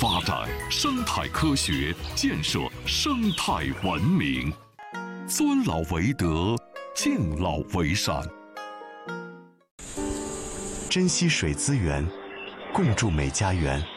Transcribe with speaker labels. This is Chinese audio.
Speaker 1: 发展生态科学，建设生态文明。尊老为德，敬老为善。
Speaker 2: 珍惜水资源，共筑美家园。